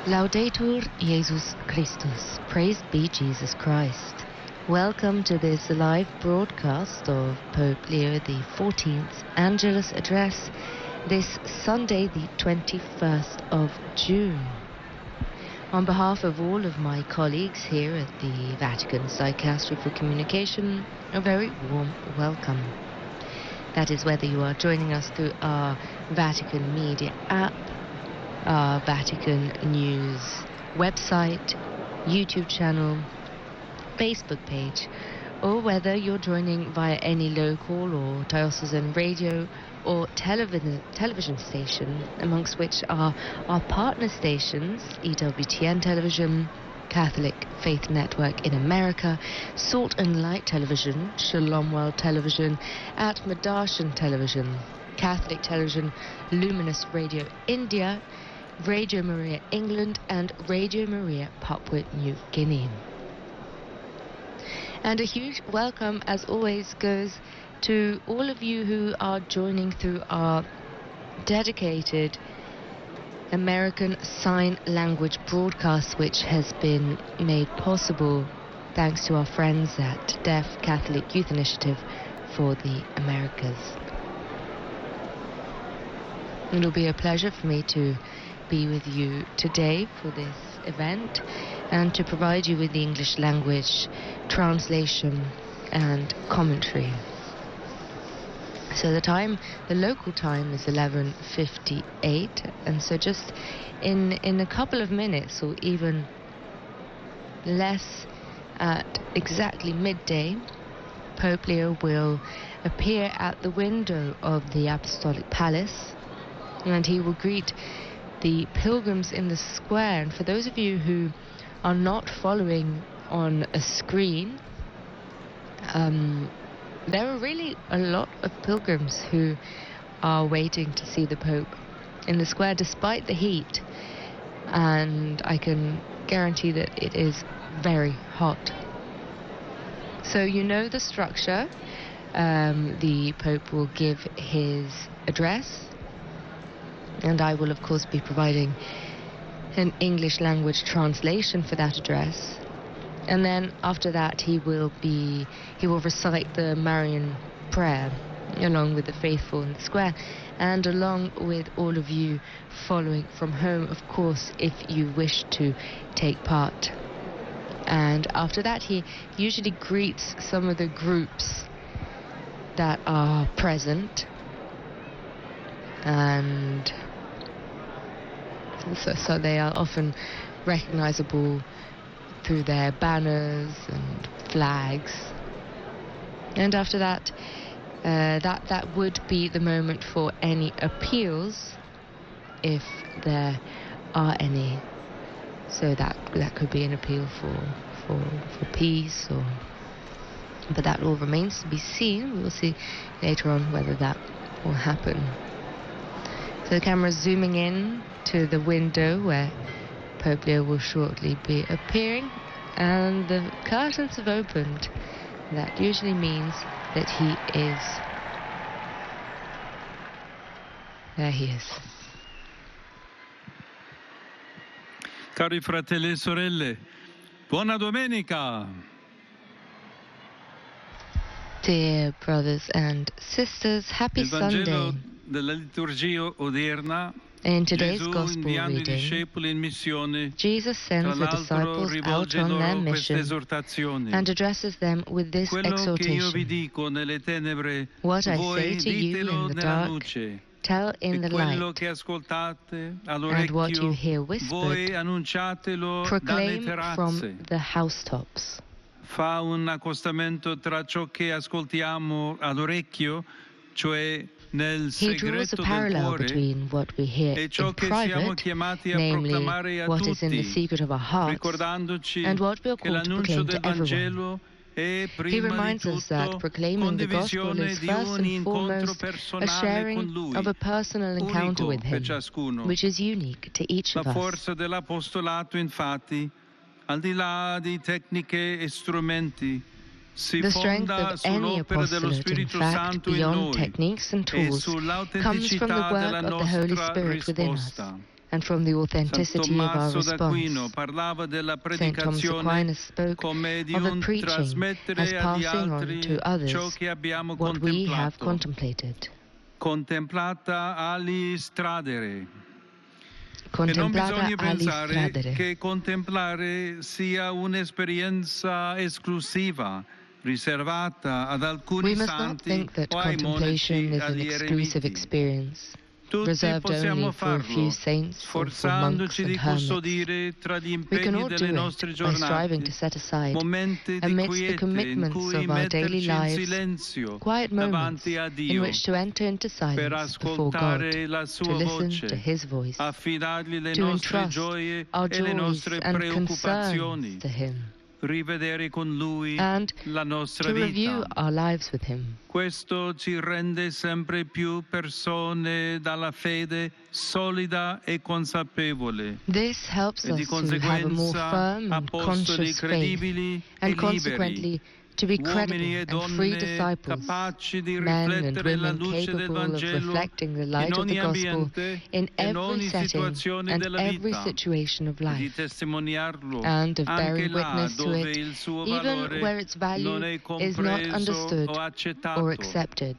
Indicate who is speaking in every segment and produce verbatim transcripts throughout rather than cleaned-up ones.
Speaker 1: Laudetur Jesus Christus. Praised be Jesus Christ. Welcome to this live broadcast of Pope Leo the fourteenth's Angelus Address this Sunday, the twenty-first of June. On behalf of all of my colleagues here at the Vatican Dicastery for Communication, a very warm welcome. That is whether you are joining us through our Vatican Media app, our Vatican News website, YouTube channel, Facebook page, or whether you're joining via any local or diocesan radio or television television station, amongst which are our partner stations, E W T N Television, Catholic Faith Network in America, Salt and Light Television, Shalom World Television, Atma Darshan Television, Catholic Television, Luminous Radio India, Radio Maria England, and Radio Maria Papua New Guinea. And a huge welcome, as always, goes to all of you who are joining through our dedicated American Sign Language broadcast, which has been made possible thanks to our friends at Deaf Catholic Youth Initiative for the Americas. It'll be a pleasure for me to be with you today for this event and to provide you with the English language translation and commentary. So the time, the local time is eleven fifty-eight, and so just in in a couple of minutes, or even less, at exactly midday, Pope Leo will appear at the window of the Apostolic Palace, and he will greet the pilgrims in the square. And for those of you who are not following on a screen, um, there are really a lot of pilgrims who are waiting to see the Pope in the square despite the heat, and I can guarantee that it is very hot. So you know the structure. Um, the Pope will give his address, and I will of course be providing an English language translation for that address. And then after that he will be he will recite the Marian prayer along with the faithful in the square, and along with all of you following from home, of course, if you wish to take part. And after that he usually greets some of the groups that are present, and so, so they are often recognizable through their banners and flags. And after that, uh, that that would be the moment for any appeals, if there are any. So that that could be an appeal for for for peace, or but that all remains to be seen. We will see later on whether that will happen. So the camera is zooming in to the window where Pope Leo will shortly be appearing, and the curtains have opened. That usually means that he is. There he is.
Speaker 2: Cari fratelli e sorelle, buona domenica!
Speaker 1: Dear brothers and sisters, happy Sunday.
Speaker 2: Della liturgia odierna,
Speaker 1: in today's Gospel reading, Jesus sends the disciples out on their mission and addresses them with this exhortation. What I say to you in the dark, tell in the light, and what you hear whispered, proclaim from the housetops.
Speaker 2: Fa un accostamento tra ciò che ascoltiamo all'orecchio, cioè
Speaker 1: He draws a parallel between what we hear in private, namely what is in the secret of our hearts, and what we are called to proclaim to everyone. He reminds us that proclaiming the gospel is first and foremost a sharing of a personal encounter with Him, which is unique to each of us.
Speaker 2: La forza dell'apostolato, infatti, al di là di tecniche e strumenti,
Speaker 1: the strength of any apostolate, in fact, beyond techniques and tools, comes from the work of the Holy Spirit within us, and from the authenticity of our response. Saint Thomas Aquinas spoke of the preaching as passing on to others what we have contemplated.
Speaker 2: Contemplata ali stradere.
Speaker 1: Contemplata
Speaker 2: E non bisogna
Speaker 1: ali
Speaker 2: pensare
Speaker 1: stradere.
Speaker 2: che contemplare sia un'esperienza esclusiva, riservata ad alcuni
Speaker 1: We must not
Speaker 2: santi
Speaker 1: think that
Speaker 2: o ai
Speaker 1: contemplation
Speaker 2: monaci,
Speaker 1: is an
Speaker 2: agli
Speaker 1: exclusive
Speaker 2: eremiti.
Speaker 1: experience,
Speaker 2: Tutti
Speaker 1: reserved
Speaker 2: possiamo
Speaker 1: only for a few
Speaker 2: farlo,
Speaker 1: saints or for monks
Speaker 2: sforzandoci
Speaker 1: and
Speaker 2: di
Speaker 1: hermits.
Speaker 2: custodire tra gli
Speaker 1: We can
Speaker 2: impegni
Speaker 1: all
Speaker 2: delle
Speaker 1: do
Speaker 2: nostre
Speaker 1: it by striving
Speaker 2: giornate
Speaker 1: to set aside,
Speaker 2: momenti di
Speaker 1: amidst the
Speaker 2: quiete in
Speaker 1: commitments
Speaker 2: cui
Speaker 1: of our daily
Speaker 2: metterci in
Speaker 1: lives,
Speaker 2: silenzio
Speaker 1: quiet moments
Speaker 2: davanti a
Speaker 1: in
Speaker 2: Dio
Speaker 1: which to enter into
Speaker 2: per
Speaker 1: silence before God,
Speaker 2: ascoltare la
Speaker 1: to
Speaker 2: sua
Speaker 1: listen
Speaker 2: voce,
Speaker 1: to His voice,
Speaker 2: affidargli le
Speaker 1: to
Speaker 2: nostre
Speaker 1: entrust
Speaker 2: gioie
Speaker 1: our
Speaker 2: e le
Speaker 1: joys
Speaker 2: nostre
Speaker 1: and
Speaker 2: preoccupazioni,
Speaker 1: concerns to Him,
Speaker 2: rivedere con Lui
Speaker 1: and
Speaker 2: la nostra
Speaker 1: to review
Speaker 2: vita.
Speaker 1: our lives with Him.
Speaker 2: Questo ci rende sempre più persone dalla fede solida e consapevole
Speaker 1: This helps
Speaker 2: e di
Speaker 1: us to have a more
Speaker 2: conseguenza
Speaker 1: firm and
Speaker 2: apostoli
Speaker 1: conscious faith,
Speaker 2: credibili e
Speaker 1: and
Speaker 2: liberi,
Speaker 1: consequently to be
Speaker 2: uomini
Speaker 1: credible
Speaker 2: e
Speaker 1: and free
Speaker 2: donne
Speaker 1: disciples,
Speaker 2: capaci di
Speaker 1: men and
Speaker 2: riflettere la
Speaker 1: women
Speaker 2: luce del
Speaker 1: capable of
Speaker 2: Vangelo
Speaker 1: reflecting the
Speaker 2: in
Speaker 1: light of the
Speaker 2: ogni
Speaker 1: gospel
Speaker 2: ambiente
Speaker 1: in
Speaker 2: e in
Speaker 1: every
Speaker 2: ogni
Speaker 1: setting
Speaker 2: situazione
Speaker 1: and
Speaker 2: della
Speaker 1: every
Speaker 2: vita,
Speaker 1: situation of
Speaker 2: e di
Speaker 1: life,
Speaker 2: testimoniarlo
Speaker 1: and of
Speaker 2: anche
Speaker 1: bearing
Speaker 2: là
Speaker 1: witness to
Speaker 2: dove
Speaker 1: it,
Speaker 2: il suo
Speaker 1: even
Speaker 2: valore
Speaker 1: where its value
Speaker 2: non è
Speaker 1: is not
Speaker 2: compreso
Speaker 1: understood
Speaker 2: o
Speaker 1: or
Speaker 2: accettato.
Speaker 1: accepted.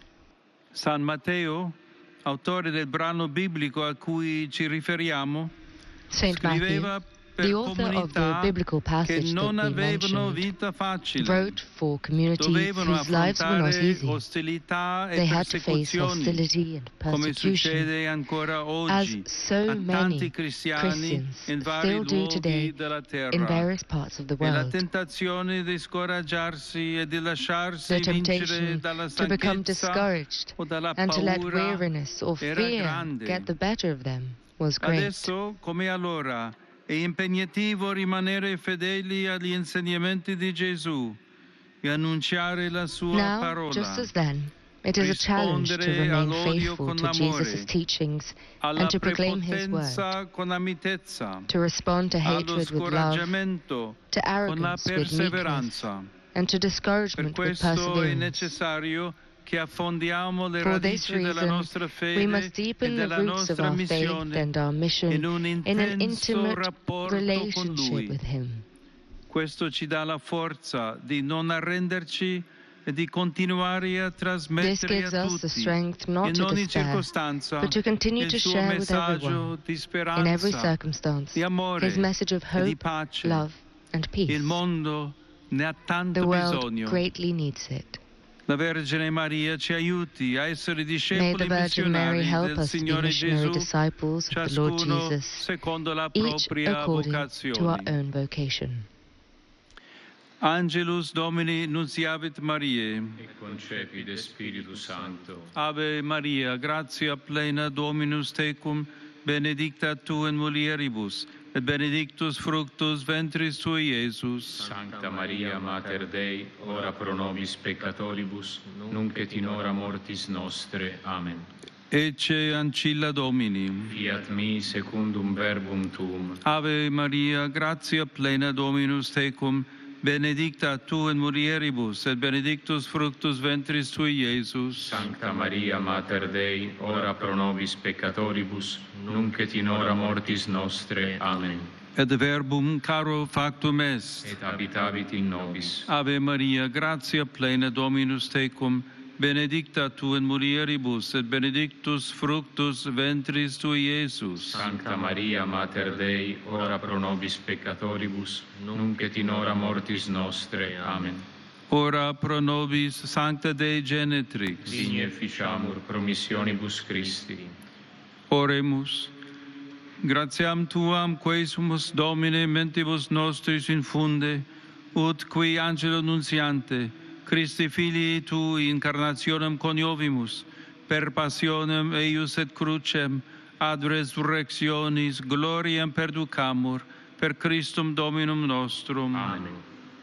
Speaker 2: San Matteo, autore del brano biblico a cui ci riferiamo,
Speaker 1: Saint Matthew,
Speaker 2: scriveva per
Speaker 1: the author of the
Speaker 2: comunità
Speaker 1: biblical
Speaker 2: che
Speaker 1: passage
Speaker 2: non
Speaker 1: that we
Speaker 2: avevano
Speaker 1: mentioned,
Speaker 2: vita facile,
Speaker 1: wrote for communities
Speaker 2: dovevano
Speaker 1: whose lives were not
Speaker 2: affrontare
Speaker 1: easy.
Speaker 2: ostilità e
Speaker 1: They had to face
Speaker 2: persecuzioni,
Speaker 1: hostility and
Speaker 2: come
Speaker 1: persecution,
Speaker 2: succede ancora
Speaker 1: as
Speaker 2: oggi
Speaker 1: so
Speaker 2: a
Speaker 1: many
Speaker 2: tanti cristiani
Speaker 1: Christians
Speaker 2: in vari
Speaker 1: still do today
Speaker 2: luoghi della
Speaker 1: in
Speaker 2: terra.
Speaker 1: various parts of the
Speaker 2: E la
Speaker 1: world.
Speaker 2: tentazione di scoraggiarsi e di lasciarsi
Speaker 1: The
Speaker 2: vincere
Speaker 1: temptation
Speaker 2: dalla
Speaker 1: to become
Speaker 2: stanchezza
Speaker 1: discouraged
Speaker 2: o dalla
Speaker 1: and to let
Speaker 2: paura
Speaker 1: weariness or
Speaker 2: era
Speaker 1: fear
Speaker 2: grande.
Speaker 1: get the better of them was great.
Speaker 2: Adesso, come allora, è impegnativo rimanere fedeli agli insegnamenti di Gesù e annunciare la sua
Speaker 1: Now,
Speaker 2: parola,
Speaker 1: just as then, it is a challenge to
Speaker 2: rispondere
Speaker 1: remain
Speaker 2: all'odio
Speaker 1: faithful
Speaker 2: con
Speaker 1: to
Speaker 2: amore,
Speaker 1: Jesus' teachings
Speaker 2: alla
Speaker 1: and to proclaim His word,
Speaker 2: prepotenza con la mitezza,
Speaker 1: to respond to
Speaker 2: allo
Speaker 1: hatred with love,
Speaker 2: scoraggiamento
Speaker 1: to
Speaker 2: con la
Speaker 1: arrogance with meekness,
Speaker 2: perseveranza.
Speaker 1: and to
Speaker 2: Per
Speaker 1: discouragement with
Speaker 2: questo è
Speaker 1: perseverance.
Speaker 2: necessario che affondiamo le
Speaker 1: For this
Speaker 2: radici della
Speaker 1: reason,
Speaker 2: nostra
Speaker 1: we
Speaker 2: fede
Speaker 1: must
Speaker 2: e
Speaker 1: deepen the
Speaker 2: della
Speaker 1: roots of
Speaker 2: nostra
Speaker 1: our faith
Speaker 2: missione
Speaker 1: and our mission
Speaker 2: in un
Speaker 1: in an
Speaker 2: intenso
Speaker 1: intimate
Speaker 2: rapporto con
Speaker 1: relationship
Speaker 2: Lui.
Speaker 1: with Him.
Speaker 2: Questo ci dà la forza di non arrenderci e di continuare a trasmettere
Speaker 1: gives
Speaker 2: a
Speaker 1: us the
Speaker 2: tutti,
Speaker 1: strength not
Speaker 2: in
Speaker 1: to
Speaker 2: ogni
Speaker 1: despair,
Speaker 2: circostanza,
Speaker 1: but to continue
Speaker 2: il
Speaker 1: to
Speaker 2: suo
Speaker 1: share with
Speaker 2: messaggio
Speaker 1: everyone,
Speaker 2: di
Speaker 1: in every
Speaker 2: speranza,
Speaker 1: circumstance,
Speaker 2: di amore
Speaker 1: His message of
Speaker 2: e di
Speaker 1: hope,
Speaker 2: pace.
Speaker 1: love, and peace.
Speaker 2: Il mondo ne ha tanto
Speaker 1: The world
Speaker 2: bisogno.
Speaker 1: greatly needs it.
Speaker 2: La Vergine Maria ci aiuti a essere
Speaker 1: May
Speaker 2: discepoli
Speaker 1: the Virgin Mary
Speaker 2: missionari
Speaker 1: help
Speaker 2: del
Speaker 1: us to be
Speaker 2: Signore
Speaker 1: missionary
Speaker 2: Gesù,
Speaker 1: disciples of the Lord
Speaker 2: ciascuno
Speaker 1: Jesus,
Speaker 2: secondo la
Speaker 1: each
Speaker 2: propria
Speaker 1: according to our
Speaker 2: vocazione.
Speaker 1: own vocation.
Speaker 2: Angelus Domini nunciavit Mariae.
Speaker 3: E concepit Spiritus Sancto.
Speaker 2: Ave Maria, gratia plena Dominus tecum, benedicta tu in mulieribus, et benedictus fructus ventris tui, Iesus.
Speaker 3: Sancta Maria, Mater Dei, ora pro nobis peccatoribus, nunc et in hora mortis nostre. Amen.
Speaker 2: Ecce ancilla Domini.
Speaker 3: Fiat mi secundum verbum tuum.
Speaker 2: Ave Maria, gratia plena Dominus tecum, benedicta tu in mulieribus, et benedictus fructus ventris tui, Iesus.
Speaker 3: Sancta Maria, Mater Dei, ora pro nobis peccatoribus, nunc et in hora mortis nostre. Amen.
Speaker 2: Et verbum caro factum est.
Speaker 3: Et habitavit in nobis.
Speaker 2: Ave Maria, gratia plena Dominus tecum, benedicta tu in mulieribus, et benedictus fructus ventris tui, Iesus.
Speaker 3: Sancta Maria, Mater Dei, ora pro nobis peccatoribus, nunc et in hora mortis nostre. Amen.
Speaker 2: Ora pro nobis Sancta Dei Genetrix.
Speaker 3: Digne ficiamur promissionibus Christi.
Speaker 2: Oremus. Gratiam tuam quae sumus Domine mentibus nostris infunde, ut qui angelo nunciante, Christi filii tui incarnationem coniovimus, per passionem eius et crucem, ad resurrectionis gloriam perducamur, per Christum Dominum nostrum.
Speaker 3: Amen.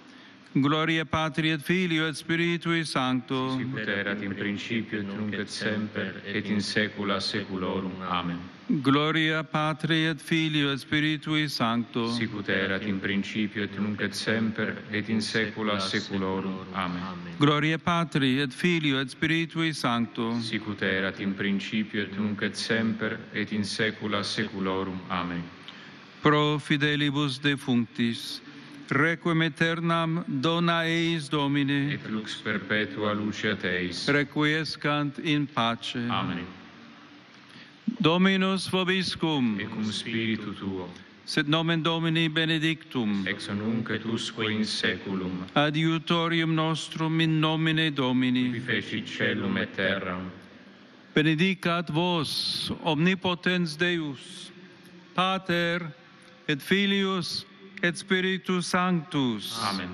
Speaker 2: Gloria Patri et Filio et Spiritui Sancto.
Speaker 3: Sicut erat in principio et nunc et semper et in saecula saeculorum. Amen.
Speaker 2: Gloria Patri et Filio et Spiritui Sancto.
Speaker 3: Sicut erat in principio et nunc et semper et in saecula saeculorum. Amen.
Speaker 2: Gloria Patri et Filio et Spiritui Sancto.
Speaker 3: Sicut erat in principio et nunc et semper et in saecula saeculorum. Amen.
Speaker 2: Pro fidelibus defunctis, requiem aeternam dona eis Domine,
Speaker 3: Et lux perpetua luceat eis.
Speaker 2: requiescant in pace.
Speaker 3: Amen.
Speaker 2: Dominus vobiscum,
Speaker 3: Et cum spiritu tuo,
Speaker 2: sit nomen Domini benedictum,
Speaker 3: ex nunc et usque in saeculum,
Speaker 2: adiutorium nostrum in nomine
Speaker 3: qui
Speaker 2: Domini.
Speaker 3: fecit caelum et terram.
Speaker 2: Benedicat vos, omnipotens Deus, Pater et Filius et Spiritus Sanctus.
Speaker 3: Amen.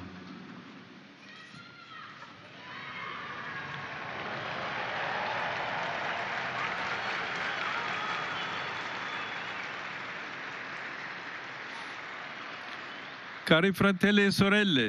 Speaker 2: Cari fratelli e sorelle,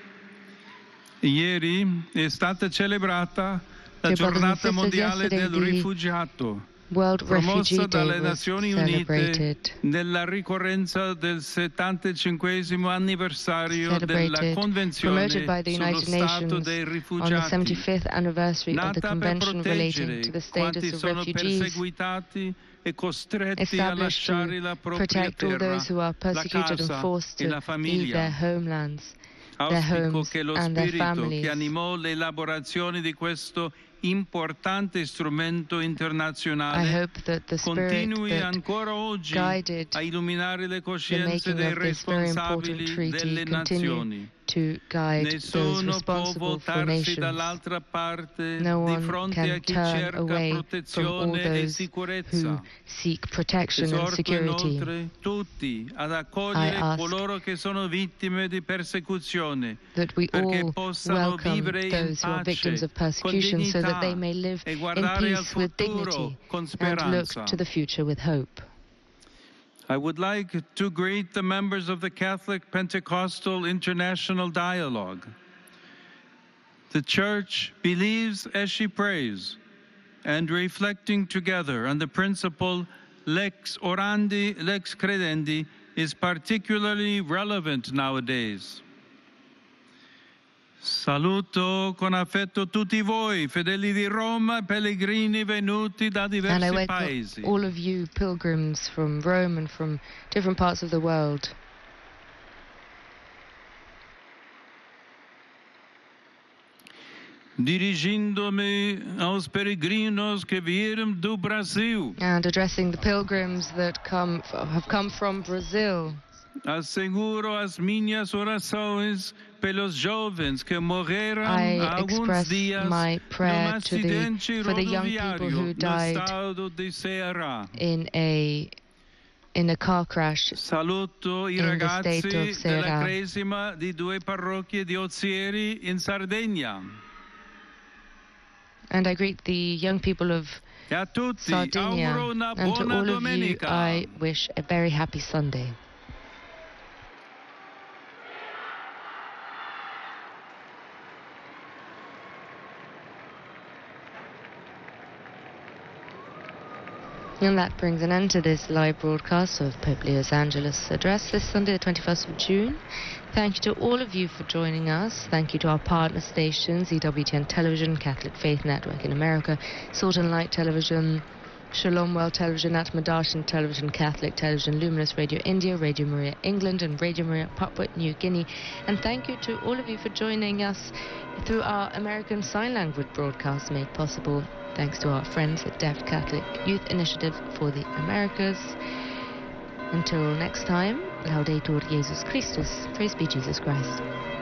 Speaker 2: ieri è stata celebrata la
Speaker 1: Dear brothers and
Speaker 2: giornata
Speaker 1: sisters,
Speaker 2: mondiale
Speaker 1: yesterday
Speaker 2: del
Speaker 1: the
Speaker 2: rifugiato,
Speaker 1: World
Speaker 2: promossa
Speaker 1: Refugee
Speaker 2: dalle
Speaker 1: Day was
Speaker 2: Nazioni Unite
Speaker 1: celebrated,
Speaker 2: nella ricorrenza del settantacinquesimo anniversario della
Speaker 1: celebrated,
Speaker 2: Convenzione
Speaker 1: promoted by the
Speaker 2: sullo
Speaker 1: United
Speaker 2: Stato
Speaker 1: Nations
Speaker 2: dei
Speaker 1: on the
Speaker 2: Rifugiati,
Speaker 1: seventy-fifth anniversary of the
Speaker 2: nata per
Speaker 1: Convention relating
Speaker 2: proteggere
Speaker 1: to the status
Speaker 2: quanti
Speaker 1: of
Speaker 2: sono
Speaker 1: refugees,
Speaker 2: perseguitati e costretti a
Speaker 1: established
Speaker 2: lasciare
Speaker 1: to
Speaker 2: la propria
Speaker 1: protect all
Speaker 2: terra,
Speaker 1: those who are
Speaker 2: la
Speaker 1: persecuted and
Speaker 2: casa
Speaker 1: forced
Speaker 2: e
Speaker 1: to
Speaker 2: la
Speaker 1: leave
Speaker 2: famiglia.
Speaker 1: their homelands, their
Speaker 2: Auspico
Speaker 1: homes
Speaker 2: che lo
Speaker 1: and their
Speaker 2: spirito
Speaker 1: families.
Speaker 2: che animò l'elaborazione di questo importante strumento
Speaker 1: I
Speaker 2: internazionale
Speaker 1: hope that the spirit
Speaker 2: continui
Speaker 1: that
Speaker 2: ancora oggi
Speaker 1: guided
Speaker 2: a illuminare le
Speaker 1: the
Speaker 2: coscienze
Speaker 1: making
Speaker 2: dei
Speaker 1: of this very important
Speaker 2: responsabili
Speaker 1: treaty
Speaker 2: delle
Speaker 1: continue
Speaker 2: nazioni.
Speaker 1: to guide those
Speaker 2: Nessuno può
Speaker 1: responsible for
Speaker 2: voltarsi
Speaker 1: nations.
Speaker 2: dall'altra parte
Speaker 1: No
Speaker 2: di
Speaker 1: one
Speaker 2: fronte
Speaker 1: can
Speaker 2: a chi
Speaker 1: turn
Speaker 2: cerca
Speaker 1: away from all
Speaker 2: protezione e
Speaker 1: those
Speaker 2: sicurezza.
Speaker 1: who seek protection and
Speaker 2: Esorto
Speaker 1: security.
Speaker 2: inoltre tutti ad accogliere
Speaker 1: I ask
Speaker 2: coloro che sono vittime di persecuzione,
Speaker 1: That we
Speaker 2: perché
Speaker 1: all
Speaker 2: possano
Speaker 1: welcome
Speaker 2: vivere in
Speaker 1: those who are victims
Speaker 2: pace,
Speaker 1: of
Speaker 2: con
Speaker 1: persecution so that they
Speaker 2: dignità
Speaker 1: may live
Speaker 2: e
Speaker 1: in
Speaker 2: guardare al
Speaker 1: peace with
Speaker 2: futuro
Speaker 1: dignity
Speaker 2: con
Speaker 1: and look
Speaker 2: speranza.
Speaker 1: to the future with hope.
Speaker 2: I would like to greet the members of the Catholic Pentecostal International Dialogue. The Church believes as she prays, and reflecting together on the principle lex orandi, lex credendi is particularly relevant nowadays. Saluto con affetto tutti voi, fedeli di Roma, pellegrini venuti da
Speaker 1: And I
Speaker 2: diversi
Speaker 1: welcome
Speaker 2: paesi.
Speaker 1: all of you pilgrims from Rome and from different parts of the world.
Speaker 2: Dirigindo-me aos peregrinos que vieram do Brasil,
Speaker 1: And addressing the pilgrims that come have come from Brazil,
Speaker 2: asseguro as minhas orações pelos jovens que morreram
Speaker 1: I
Speaker 2: há alguns
Speaker 1: express
Speaker 2: dias
Speaker 1: my
Speaker 2: num
Speaker 1: prayer to the,
Speaker 2: acidente
Speaker 1: for the young people
Speaker 2: rodoviário
Speaker 1: who
Speaker 2: no
Speaker 1: died
Speaker 2: estado de Ceará.
Speaker 1: in a in a car crash.
Speaker 2: Saluto i
Speaker 1: in the
Speaker 2: ragazzi
Speaker 1: state of
Speaker 2: della
Speaker 1: Ceará.
Speaker 2: cresima di due parrocchie di Ozieri in Sardegna.
Speaker 1: And I greet the young people of
Speaker 2: E a tutti
Speaker 1: Sardinia,
Speaker 2: auguro una
Speaker 1: and to
Speaker 2: buona
Speaker 1: all of you
Speaker 2: domenica.
Speaker 1: I wish a very happy Sunday. And that brings an end to this live broadcast of Pope Leo's Angelus address this Sunday, the twenty-first of June. Thank you to all of you for joining us. Thank you to our partner stations, E W T N Television, Catholic Faith Network in America, Salt and Light Television, Shalom World Television, Atmadarshan Television, Catholic Television, Luminous Radio India, Radio Maria England, and Radio Maria Papua New Guinea. And thank you to all of you for joining us through our American Sign Language broadcast made possible thanks to our friends at Deaf Catholic Youth Initiative for the Americas. Until next time, Laudetur Jesus Christus. Praise be Jesus Christ.